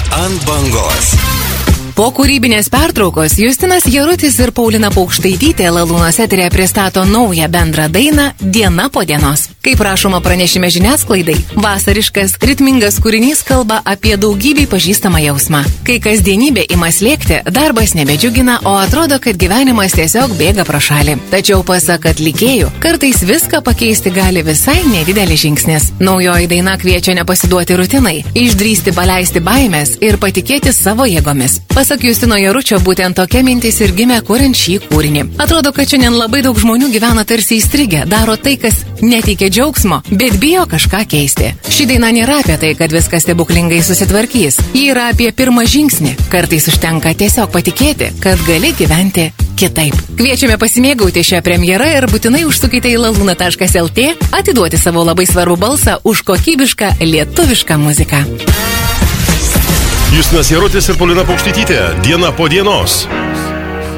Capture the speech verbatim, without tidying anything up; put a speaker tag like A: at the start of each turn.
A: Ant bangos.
B: Po kūrybinės pertraukos Justinas Jarutis ir Paulina Paukštaitytė Lalūnos eteryje pristato naują bendrą dainą Diena po dienos. Kaip rašoma pranešime žiniasklaidai, vasariškas, ritmingas kūrinys kalba apie daugybį pažįstamą jausmą. Kai kasdienybė ima slėgti, darbas nebedžiugina, o atrodo, kad gyvenimas tiesiog bėga pro šalį. Tačiau pasak atlikėjų, kartais viską pakeisti gali visai nedidelis žingsnis. Naujoji daina kviečia nepasiduoti rutinai, išdrįsti paleisti baimės ir patikėti savo jėgomis. Pasak Justino Jaručio, būtent tokia mintis ir gimė kuriant šį kūrinį. Atrodo, kad šiandien labai daug žmonių gyvena tarsi įstrigę, daro tai, kas neteikia džiaugsmo, bet bijo kažką keisti. Ši daina nėra apie tai, kad viskas stebuklingai susitvarkys. Ji yra apie pirmą žingsnį. Kartais užtenka tiesiog patikėti, kad gali gyventi kitaip. Kviečiame pasimėgauti šią premjerą ir būtinai užsukite į laluna taškas lt, atiduoti savo labai svarbų balsą už kokybišką lietuvišką muziką.
C: Justinas Jarutis ir Paulina Paukštaitytė. Diena po dienos.